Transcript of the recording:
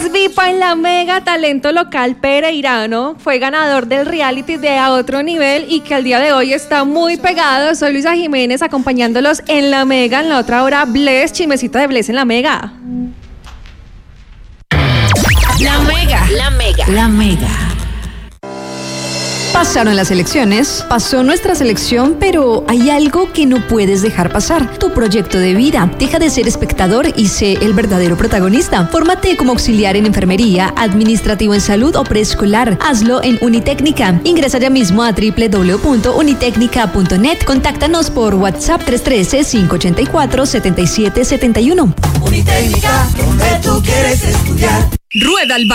Luis Vipa en la mega talento local pereirano. Fue ganador del reality de A Otro Nivel y que al día de hoy está muy pegado. Soy Luisa Jiménez acompañándolos en la mega. En la otra hora, Bless, chismecito de Bless en la mega. La mega. La mega. La mega. Pasaron las elecciones, pasó nuestra selección, pero hay algo que no puedes dejar pasar. Tu proyecto de vida. Deja de ser espectador y sé el verdadero protagonista. Fórmate como auxiliar en enfermería, administrativo en salud o preescolar. Hazlo en Unitécnica. Ingresa ya mismo a www.unitecnica.net. Contáctanos por WhatsApp 313-584-7771. Unitécnica, donde tú quieres estudiar. Rueda el